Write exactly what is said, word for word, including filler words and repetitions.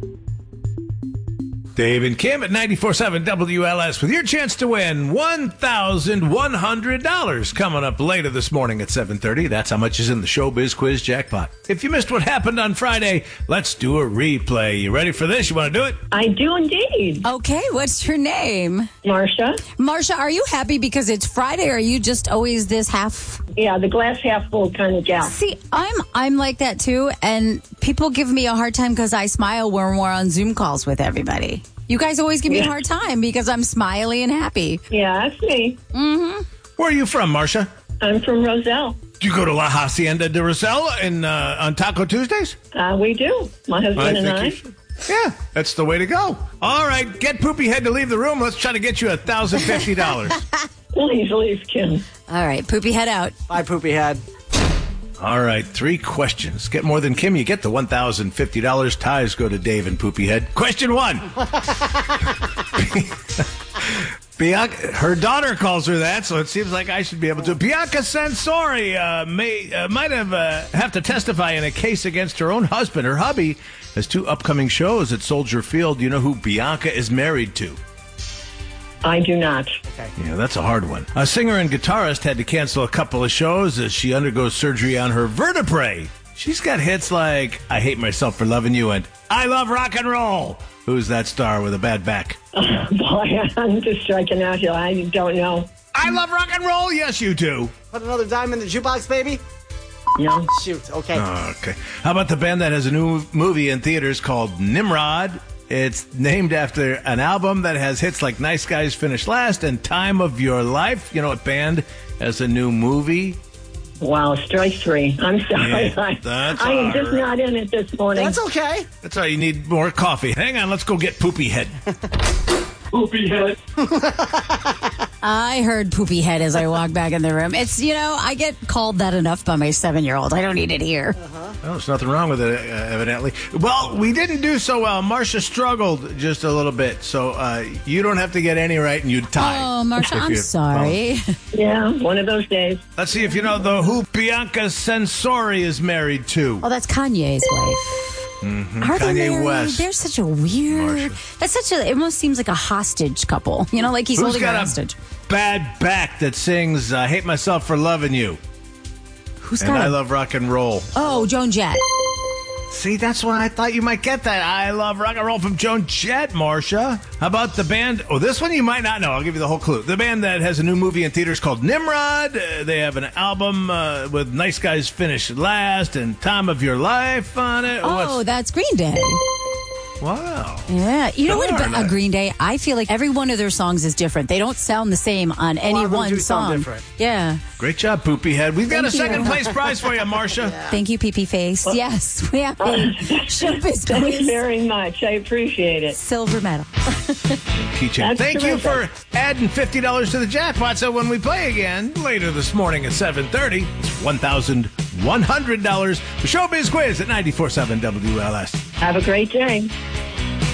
Dave and Kim at ninety-four point seven W L S with your chance to win one thousand one hundred dollars coming up later this morning at seven thirty. That's how much is in the Showbiz Quiz jackpot. If you missed what happened on Friday, let's do a replay. You ready for this? You want to do it? I do indeed. Okay, what's your name? Marcia. Marcia, are you happy because it's Friday, or are you just always this half? Yeah, the glass half full kind of gal. See, I'm I'm like that too, and people give me a hard time because I smile when we're on Zoom calls with everybody. You guys always give me Yeah. a hard time because I'm smiley and happy. Yeah, that's me. Mm-hmm. Where are you from, Marcia? I'm from Roselle. Do you go to La Hacienda de Roselle in, uh, on Taco Tuesdays? Uh, we do. My husband and think I. you should. Yeah, that's the way to go. All right, get Poopy Head to leave the room. Let's try to get you one thousand fifty dollars. Please leave, Kim. All right, Poopy, head out. Bye, Poopy Head. All right, three questions. Get more than Kim, you get the one thousand fifty dollars. Ties go to Dave and Poopy Head. Question one. Bianca, her daughter calls her that, so it seems like I should be able to. Bianca Sansori uh, may uh, might have uh, have to testify in a case against her own husband. Her hubby has two upcoming shows at Soldier Field. Do you know who Bianca is married to? I do not. Yeah, that's a hard one. A singer and guitarist had to cancel a couple of shows as she undergoes surgery on her vertebrae. She's got hits like I Hate Myself for Loving You and I Love Rock and Roll. Who's that star with a bad back? Uh, boy, I'm just striking out here. I don't know. I Love Rock and Roll? Yes, you do. Put another dime in the jukebox, baby. No. Shoot, okay. Okay. How about the band that has a new movie in theaters called Nimrod? It's named after an album that has hits like Nice Guys Finish Last and Time of Your Life. You know what band has a new movie? Wow, strike three. I'm sorry. Yeah, I, that's I am all just right. not in it this morning. That's okay. That's all you need, more coffee. Hang on, let's go get Poopy Head. Poopy Head. I heard Poopy Head as I walked back in the room. It's, you know, I get called that enough by my seven-year-old. I don't need it here. Uh-huh. Well, there's nothing wrong with it, uh, evidently. Well, we didn't do so well. Marcia struggled just a little bit, so uh, you don't have to get any right, and you tie. Oh, Marcia, If I'm you- sorry. Yeah, one of those days. Let's see if you know the who Bianca Sansori is married to. Oh, that's Kanye's wife. Mm-hmm. Are they Kanye married? West. They're such a weird. Marcia. That's such a. It almost seems like a hostage couple. You know, like he's Who's holding her got hostage. a bad back that sings I Hate Myself for Loving You Who's and got I a- Love Rock and Roll? Oh, Joan Jett. See, that's why I thought you might get that. I Love Rock and Roll from Joan Jett, Marcia. How about the band? Oh, this one you might not know. I'll give you the whole clue. The band that has a new movie in theaters called Nimrod. Uh, they have an album uh, with Nice Guys Finish Last and Time of Your Life on it. Oh, What's- that's Green Day. wow. Yeah, you know what Darn about it. a Green Day? I feel like every one of their songs is different. They don't sound the same on any lot of them one do sound song. different. Yeah. Great job, Poopy Head. We've got Thank a you. second place prize for you, Marcia. Thank you, Pee Pee Face. yes, we have a Showbiz Thanks Quiz very much. I appreciate it. silver medal. Keychain. That's Thank you terrific. for adding fifty dollars to the jackpot. So when we play again later this morning at seven thirty, it's one thousand one hundred dollars. The Showbiz Quiz at ninety-four point seven W L S. Have a great day.